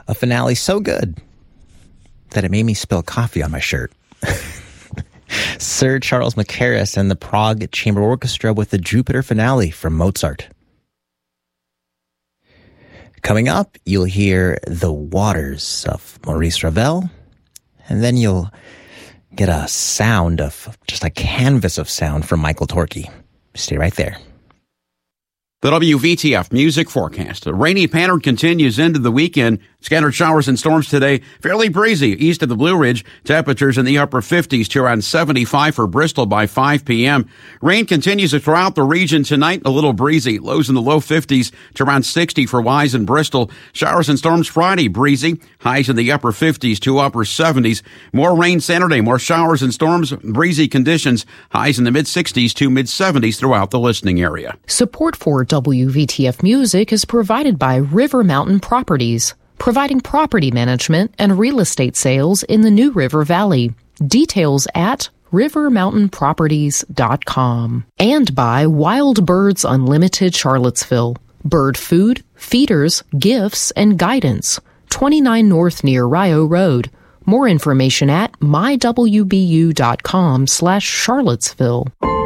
A finale so good that it made me spill coffee on my shirt. Sir Charles Mackerras and the Prague Chamber Orchestra with the Jupiter finale from Mozart. Coming up, you'll hear The Waters of Maurice Ravel, and then you'll get a sound of, just a canvas of sound from Michael Torkey. Stay right there. The WVTF music forecast. A rainy pattern continues into the weekend. Scattered showers and storms today. Fairly breezy east of the Blue Ridge. Temperatures in the upper 50s to around 75 for Bristol by 5 p.m. Rain continues throughout the region tonight. A little breezy. Lows in the low 50s to around 60 for Wise and Bristol. Showers and storms Friday. Breezy. Highs in the upper 50s to upper 70s. More rain Saturday. More showers and storms. Breezy conditions. Highs in the mid 60s to mid 70s throughout the listening area. Support for WVTF Music is provided by River Mountain Properties, providing property management and real estate sales in the New River Valley. Details at rivermountainproperties.com. And by Wild Birds Unlimited Charlottesville. Bird food, feeders, gifts, and guidance. 29 North near Rio Road. More information at mywbu.com/Charlottesville.